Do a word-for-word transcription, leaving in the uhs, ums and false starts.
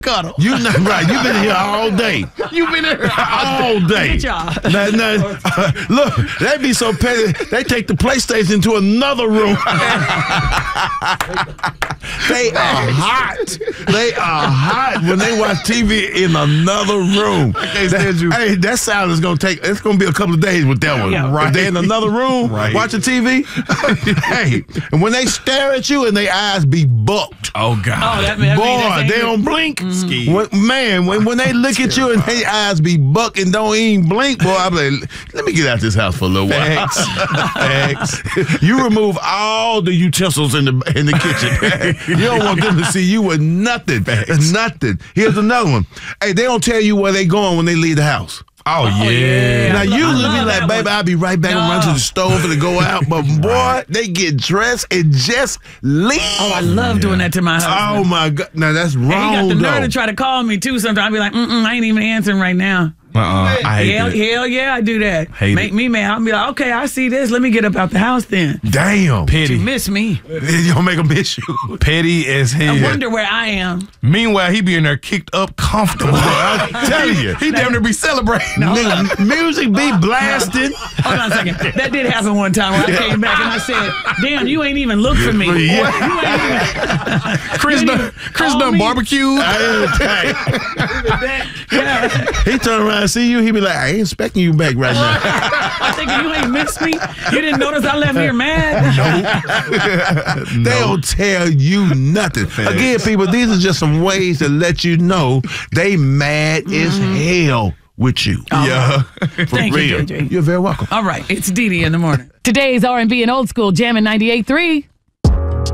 cuddle. You not right. You've been here all day. You've been here all day. Good job. Now, now, uh, look, they be so petty. They take the PlayStation to another room. They are hot. They are hot when they watch T V in another room. That, you. Hey, that sound is gonna take. It's gonna be a couple of days with that one. Yeah, right. If they're in another room right. watching T V. Hey, and when they stare at you and their eyes be bucked. Oh God. Oh, that, that Boy, mean, they don't blink. Mm-hmm. When, man, when, when they look at you and their eyes be buck and don't even blink, boy, I'm like, let me get out this house for a little while. Thanks. Thanks. You remove all the utensils in the in the kitchen. You don't want them to see you with nothing. Thanks. Nothing. Here's another one. Hey, they don't tell you where they going when they leave the house. Oh, Oh, yeah. yeah. Now, I usually love be like, that baby, one. I'll be right back and run to No. the stove and go out. But, boy, Right. they get dressed and just leave. Oh, I love doing that to my husband. Oh, my God. Now, that's wrong, And he got the though. nerve to try to call me, too, sometimes. I'll be like, mm-mm, I ain't even answering right now. Uh-uh. I hate Hell, it. hell yeah, I do that. Hate Make it. me mad. I'll be like, okay, I see this. Let me get up out the house then. Damn. Petty. You miss me. You don't make them miss you. Petty as hell. I wonder where I am. Meanwhile, he be in there kicked up comfortable. I'm telling you. He damn near be celebrating. Nigga, music be blasting. Hold on a second. That did happen one time where I came back and I said, damn, you ain't even look for me. Yeah. You ain't even. Chris You done, didn't Chris call done me. barbecued. Yeah. He turn around and see you, he be like, I ain't expecting you back right now. I'm thinking, you ain't missed me. You didn't notice I left here mad. They don't tell you nothing. Again, people, these are just some ways to let you know they mad as hell with you. Yeah. For Thank you, real. J J. You're very welcome. All right, it's Dee Dee in the morning. Today's R and B and old school jamming ninety-eight point three.